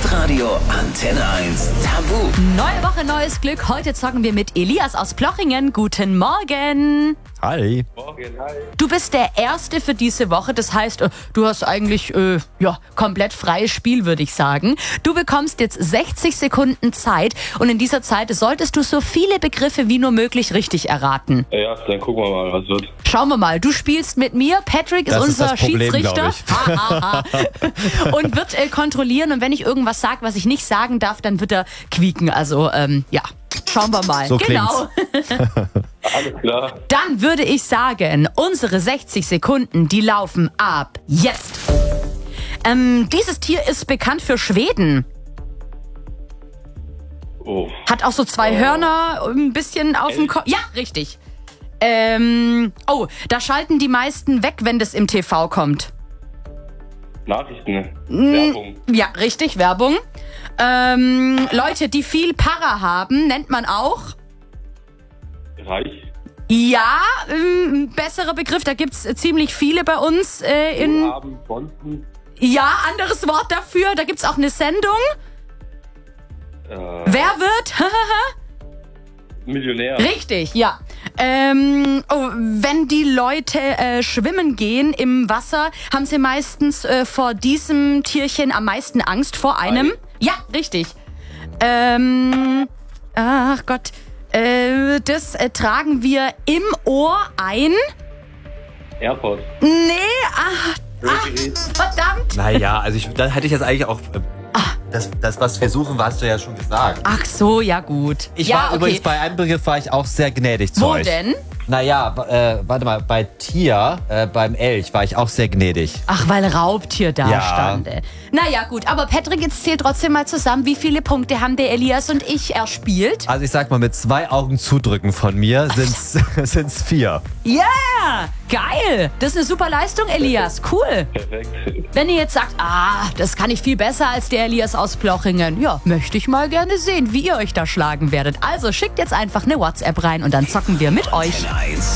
Hitradio Antenne 1 Tabu. Neue Woche, neues Glück. Heute zocken wir mit Elias aus Plochingen. Guten Morgen. Hi. Morgen, hi. Du bist der Erste für diese Woche. Das heißt, du hast eigentlich komplett freies Spiel, würde ich sagen. Du bekommst jetzt 60 Sekunden Zeit und in dieser Zeit solltest du so viele Begriffe wie nur möglich richtig erraten. Ja, dann gucken wir mal, was wird. Schauen wir mal. Du spielst mit mir. Patrick ist Das ist unser das Problem, Schiedsrichter. glaub Und wird kontrollieren. Und wenn ich irgendwas sage, was ich nicht sagen darf, dann wird er quieken. Also, schauen wir mal. So genau. Alles klar. Dann würde ich sagen, unsere 60 Sekunden, die laufen ab jetzt. Dieses Tier ist bekannt für Schweden. Oh. Hat auch so zwei Hörner, ein bisschen auf dem Kopf. Ja, richtig. Da schalten die meisten weg, wenn das im TV kommt. Nachrichten. Werbung. Ja, richtig, Werbung. Leute, die viel Para haben, nennt man auch. Reich. Ja, besserer Begriff, da gibt's ziemlich viele bei uns. Haben, Bonzen. Ja, anderes Wort dafür, da gibt's auch eine Sendung. Wer wird? Millionär. Richtig, ja. Wenn die Leute schwimmen gehen im Wasser, haben sie meistens vor diesem Tierchen am meisten Angst, vor einem. Ei. Ja, richtig. Ach Gott. Das tragen wir im Ohr ein. Airport. Nee, verdammt. Naja, also da hätte ich jetzt eigentlich auch... Das, was wir suchen, hast du ja schon gesagt. Ach so, ja gut. Ich ja, war okay. übrigens bei einem Begriff war ich auch sehr gnädig zu Wo euch. denn? Naja, warte mal, bei Tier, beim Elch war ich auch sehr gnädig. Ach, weil Raubtier da Ja. stande. Naja, gut, aber Patrick, jetzt zählt trotzdem mal zusammen, wie viele Punkte haben der Elias und ich erspielt? Also ich sag mal, mit 2 Augen zudrücken von mir sind's 4. Ja, yeah, geil. Das ist eine super Leistung, Elias. Cool. Perfekt. Wenn ihr jetzt sagt, das kann ich viel besser als der Elias aus Plochingen, ja, möchte ich mal gerne sehen, wie ihr euch da schlagen werdet. Also schickt jetzt einfach eine WhatsApp rein und dann zocken wir mit euch. Antenne 1.